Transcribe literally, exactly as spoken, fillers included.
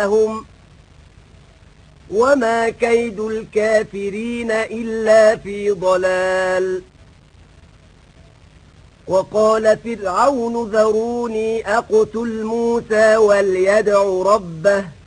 هم وما كيد الكافرين إلا في ضلال. وقال فرعون ذروني أقتل موسى وليدع ربه